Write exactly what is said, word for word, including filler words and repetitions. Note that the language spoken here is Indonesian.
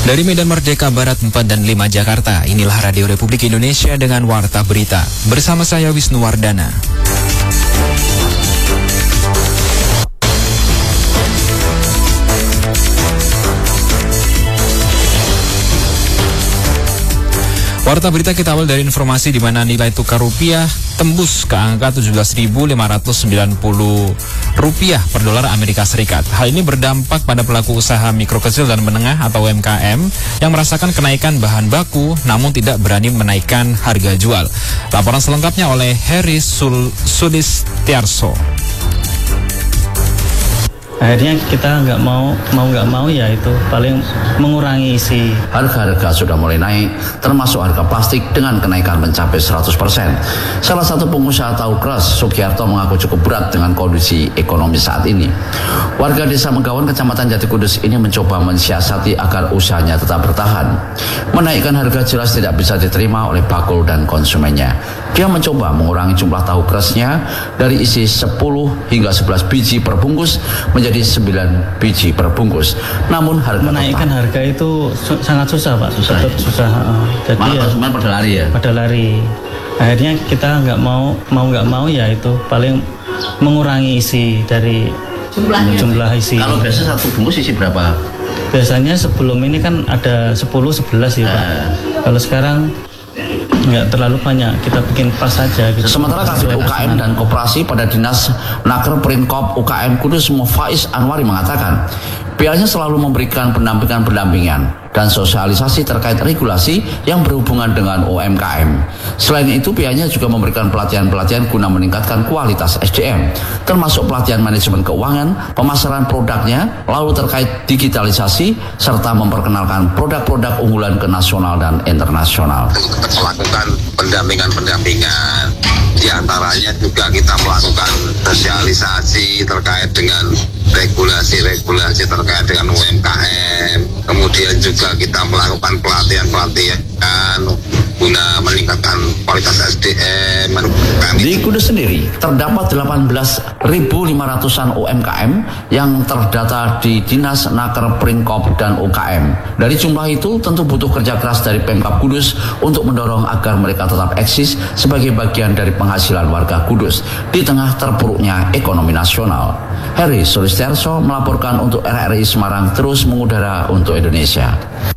Dari Medan Merdeka Barat empat dan lima Jakarta, inilah Radio Republik Indonesia dengan Warta Berita. Bersama saya Wisnu Wardana. Warta Berita kita awal dari informasi di mana nilai tukar rupiah tembus ke angka tujuh belas ribu lima ratus sembilan puluh rupiah per dolar Amerika Serikat. Hal ini berdampak pada pelaku usaha mikro kecil dan menengah atau U M K M yang merasakan kenaikan bahan baku namun tidak berani menaikkan harga jual. Laporan selengkapnya oleh Heri Sul Sulistiarso. Akhirnya kita nggak mau mau nggak mau ya itu paling mengurangi isi. Harga-harga sudah mulai naik, termasuk harga plastik dengan kenaikan mencapai seratus persen. Salah satu pengusaha tahu keras, Sugiarto, mengaku cukup berat dengan kondisi ekonomi saat ini. Warga Desa Megawan, Kecamatan Jati Kudus ini mencoba mensiasati agar usahanya tetap bertahan. Menaikkan harga jelas tidak bisa diterima oleh bakul dan konsumennya. Dia mencoba mengurangi jumlah tahu kerasnya dari isi sepuluh hingga sebelas biji per bungkus menjadi sembilan biji per bungkus. Namun harga menaikkan tetap, harga itu su- sangat susah Pak, susah. Tetap susah. Uh, jadi malah konsumen pada lari ya. Pada lari. Akhirnya kita nggak mau mau nggak mau ya itu paling mengurangi isi dari jumlahnya. Jumlah isi. Kalau biasa satu bungkus isi berapa? Biasanya sebelum ini kan ada sepuluh sebelas ya Pak. Uh. Kalau sekarang nggak terlalu banyak, kita bikin pas saja gitu. Sementara Kasih U K M dan Koperasi pada Dinas Naker Prinkop U K M Kudus Mufaiz Anwari mengatakan pihaknya selalu memberikan pendampingan-pendampingan dan sosialisasi terkait regulasi yang berhubungan dengan U M K M. Selain itu pihaknya juga memberikan pelatihan-pelatihan guna meningkatkan kualitas S D M, termasuk pelatihan manajemen keuangan, pemasaran produknya, lalu terkait digitalisasi, serta memperkenalkan produk-produk unggulan ke nasional dan internasional. Melakukan pendampingan-pendampingan, di antaranya juga kita melakukan sosialisasi terkait dengan regulasi-regulasi terkait dengan U M K M. Kemudian juga kita melakukan pelatihan-pelatihan guna meningkatkan kualitas S D M. Di Kudus sendiri terdapat delapan belas ribu lima ratusan U M K M yang terdata di Dinas Naker Prinkop dan U K M. Dari jumlah itu tentu butuh kerja keras dari Pemkab Kudus untuk mendorong agar mereka tetap eksis sebagai bagian dari penghasilan warga Kudus di tengah terpuruknya ekonomi nasional. Heri Sulistiarso melaporkan untuk R R I Semarang terus mengudara untuk Indonesia.